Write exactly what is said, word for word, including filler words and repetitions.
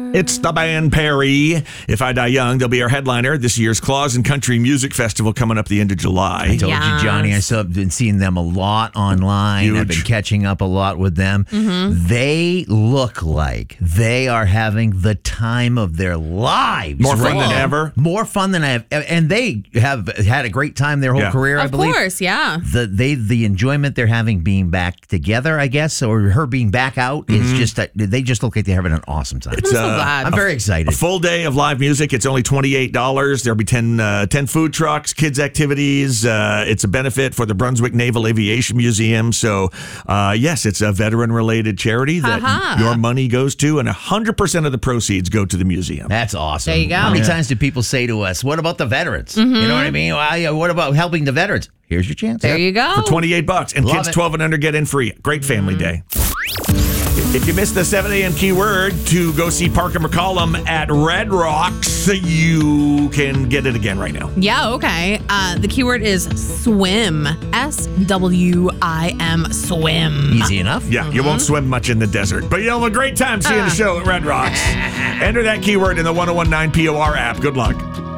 It's the band Perry. If I Die Young, they'll be our headliner this year's Claus and Country Music Festival coming up the end of July. I told Yes. you, Johnny, I have been seeing them a lot online. Huge. I've been catching up a lot with them. Mm-hmm. They look like they are having the time of their lives. More fun right than now. ever. More fun than I have. And they have had a great time their whole Yeah. career, I Of believe. course, yeah. The they the enjoyment they're having being back together, I guess, or her being back out is just that they just look like they're having an awesome time. I'm so uh, glad. I'm very excited. A full day of live music. It's only twenty-eight dollars. There'll be ten, uh, ten food trucks, kids' activities. Uh, it's a benefit for the Brunswick Naval Aviation Museum. So, uh, yes, it's a veteran-related charity that Ha-ha. your money goes to, and one hundred percent of the proceeds go to the museum. That's awesome. There you go. How many Yeah. times do people say to us, what about the veterans? You know what I mean? Well, yeah, what about helping the veterans? Here's your chance. There you go. For twenty-eight bucks, and Love kids it. twelve and under get in free. Great family day. If you missed the seven a.m. keyword to go see Parker McCollum at Red Rocks, you can get it again right now. Yeah, okay. Uh, the keyword is swim. S W I M, swim. Easy enough. Yeah, you won't swim much in the desert, but you'll have a great time seeing the show at Red Rocks. Enter that keyword in the ten nineteen P O R app. Good luck.